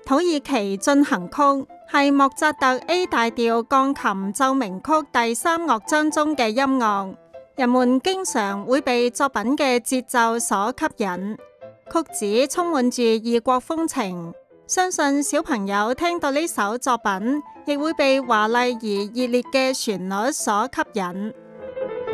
土耳其進行曲係莫扎特 A 大調鋼琴奏鳴曲第3樂章中嘅音樂，人們經常會被作品嘅節奏所吸引。曲子充滿住異國風情，相信小朋友聽到呢首作品，亦會被華麗而熱烈嘅旋律所吸引。